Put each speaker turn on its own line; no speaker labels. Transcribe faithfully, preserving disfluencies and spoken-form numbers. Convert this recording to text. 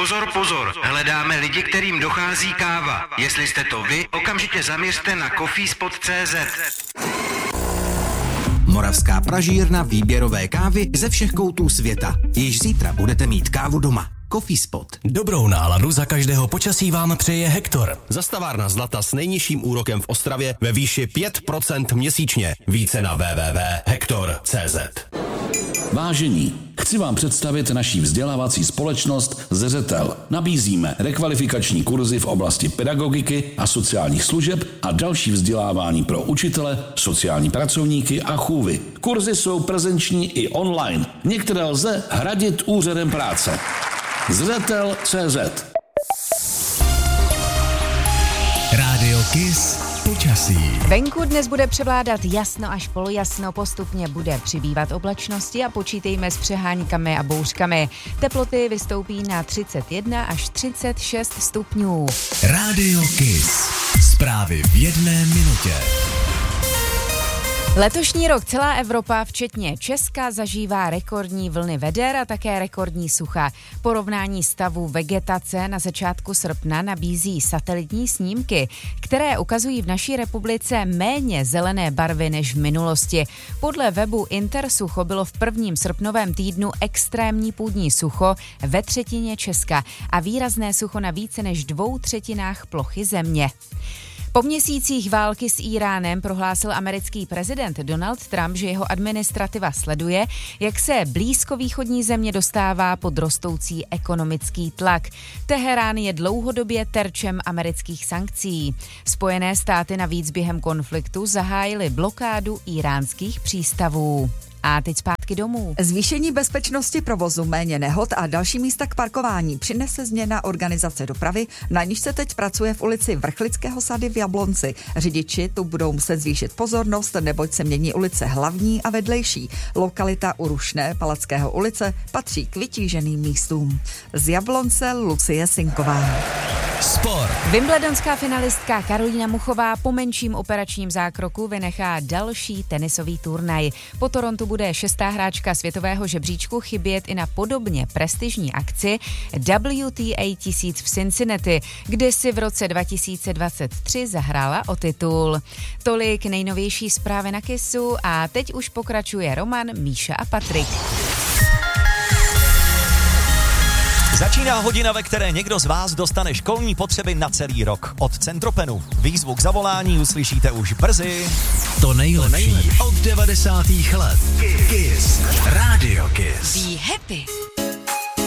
Pozor, pozor, hledáme lidi, kterým dochází káva. Jestli jste to vy, okamžitě zaměřte na coffeespot tečka cé zet.
Moravská pražírna výběrové kávy ze všech koutů světa. Již zítra budete mít kávu doma. Coffeespot.
Dobrou náladu za každého počasí vám přeje Hektor. Zastavárna zlata s nejnižším úrokem v Ostravě ve výši pět procent měsíčně. Více na w w w tečka hektor tečka cé zet.
Vážení, chci vám představit naší vzdělávací společnost Zřetel. Nabízíme rekvalifikační kurzy v oblasti pedagogiky a sociálních služeb a další vzdělávání pro učitele, sociální pracovníky a chůvy. Kurzy jsou prezenční i online. Některé lze hradit úřadem práce. Zřetel tečka cé zet.
Rádio Kiss počasí.
Venku dnes bude převládat jasno až polojasno, postupně bude přibývat oblačnosti a počítejme s přeháňkami a bouřkami. Teploty vystoupí na třicet jedna až třicet šest stupňů.
Rádio Kiss. Zprávy v jedné minutě.
Letošní rok celá Evropa, včetně Česka, zažívá rekordní vlny veder a také rekordní sucha. Porovnání stavu vegetace na začátku srpna nabízí satelitní snímky, které ukazují v naší republice méně zelené barvy než v minulosti. Podle webu Intersucho bylo v prvním srpnovém týdnu extrémní půdní sucho ve třetině Česka a výrazné sucho na více než dvou třetinách plochy země. Po měsících války s Íránem prohlásil americký prezident Donald Trump, že jeho administrativa sleduje, jak se blízkovýchodní země dostává pod rostoucí ekonomický tlak. Teherán je dlouhodobě terčem amerických sankcí. Spojené státy navíc během konfliktu zahájily blokádu íránských přístavů. A teď zpátky domů.
Zvýšení bezpečnosti provozu, méně nehod a další místa k parkování přinese změna organizace dopravy, na níž se teď pracuje v ulici Vrchlického sady v Jablonci. Řidiči tu budou muset zvýšit pozornost, neboť se mění ulice Hlavní a vedlejší. Lokalita u Rušné Palackého ulice patří k vytíženým místům. Z Jablonce Lucie Sinková.
Sport.
Wimbledonská finalistka Karolína Muchová po menším operačním zákroku vynechá další tenisový turnaj. Po Torontu bude šestá hráčka světového žebříčku chybět i na podobně prestižní akci W T A tisíc v Cincinnati, kde si v roce dva tisíce dvacet tři zahrála o titul. Tolik nejnovější zprávy na Kissu a teď už pokračuje Roman, Míša a Patrik.
Začíná hodina, ve které někdo z vás dostane školní potřeby na celý rok. Od Centropenu. Výzvu k zavolání uslyšíte už brzy.
To nejlepší od devadesátých let. Kiss. Rádio Kiss.
Be happy.